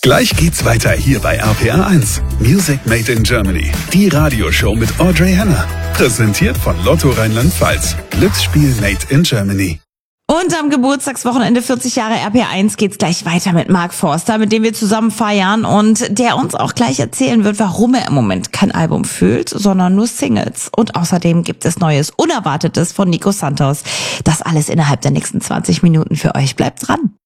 Gleich geht's weiter hier bei RPR 1. Music Made in Germany. Die Radioshow mit Audrey Henner. Präsentiert von Lotto Rheinland-Pfalz. Glücksspiel Made in Germany. Und am Geburtstagswochenende 40 Jahre RPR1 geht's gleich weiter mit Mark Forster, mit dem wir zusammen feiern und der uns auch gleich erzählen wird, warum er im Moment kein Album füllt, sondern nur Singles. Und außerdem gibt es Neues Unerwartetes von Nico Santos. Das alles innerhalb der nächsten 20 Minuten für euch. Bleibt dran.